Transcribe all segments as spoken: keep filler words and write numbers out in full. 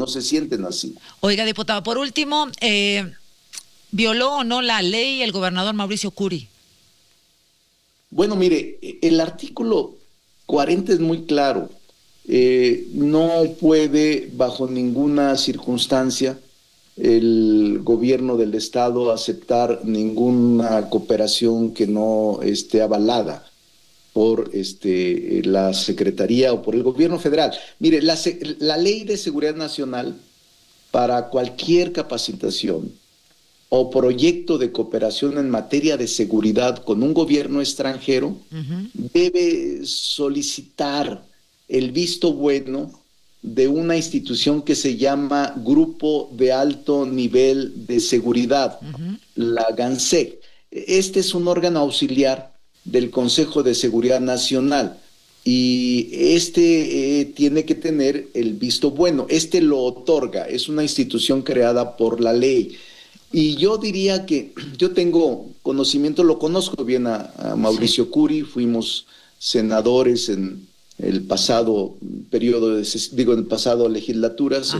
no se sienten así. Oiga, diputado, por último, eh, ¿violó o no la ley el gobernador Mauricio Curi? Bueno, mire, el artículo cuarenta es muy claro. Eh, no puede, bajo ninguna circunstancia, el gobierno del estado aceptar ninguna cooperación que no esté avalada por este, la Secretaría o por el gobierno federal. Mire, la, la Ley de Seguridad Nacional, para cualquier capacitación o proyecto de cooperación en materia de seguridad con un gobierno extranjero, uh-huh. debe solicitar el visto bueno de una institución que se llama Grupo de Alto Nivel de Seguridad, uh-huh. la GANSEC. Este es un órgano auxiliar del Consejo de Seguridad Nacional y este eh, tiene que tener el visto bueno. Este lo otorga, es una institución creada por la ley. Y yo diría que yo tengo conocimiento, lo conozco bien a, a Mauricio sí. Curi, fuimos senadores en el pasado periodo, de, digo, en el pasado legislaturas,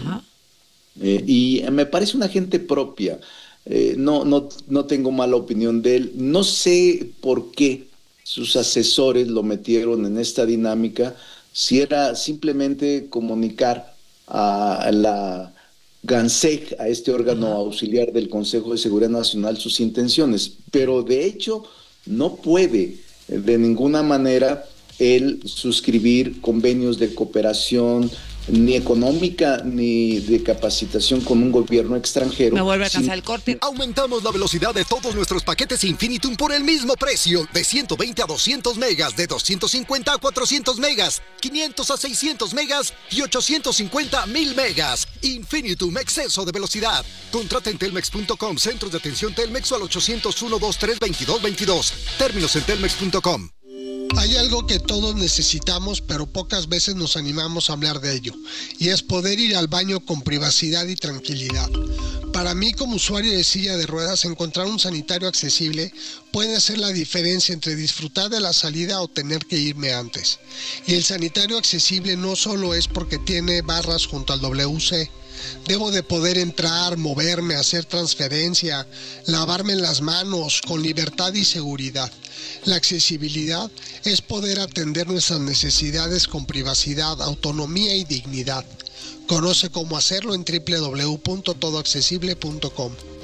eh, y me parece una gente propia. Eh, no, no, no tengo mala opinión de él. No sé por qué sus asesores lo metieron en esta dinámica, si era simplemente comunicar a la GANSEC, a este órgano uh-huh. auxiliar del Consejo de Seguridad Nacional, sus intenciones, pero de hecho no puede de ninguna manera él suscribir convenios de cooperación ni económica ni de capacitación con un gobierno extranjero. Me vuelve a cansar el corte. Aumentamos la velocidad de todos nuestros paquetes Infinitum por el mismo precio, de ciento veinte a doscientos megas, de doscientos cincuenta a cuatrocientos megas, quinientos a seiscientos megas y ochocientos cincuenta a mil megas. Infinitum, exceso de velocidad. Contrata en telmex punto com, centros de atención Telmex o al ochocientos uno, veintitrés, veintidós veintidós. Términos en telmex punto com. Hay algo que todos necesitamos, pero pocas veces nos animamos a hablar de ello, y es poder ir al baño con privacidad y tranquilidad. Para mí, como usuario de silla de ruedas, encontrar un sanitario accesible puede hacer la diferencia entre disfrutar de la salida o tener que irme antes. Y el sanitario accesible no solo es porque tiene barras junto al W C. Debo de poder entrar, moverme, hacer transferencia, lavarme las manos con libertad y seguridad. La accesibilidad es poder atender nuestras necesidades con privacidad, autonomía y dignidad. Conoce cómo hacerlo en doble u doble u doble u punto todo accesible punto com.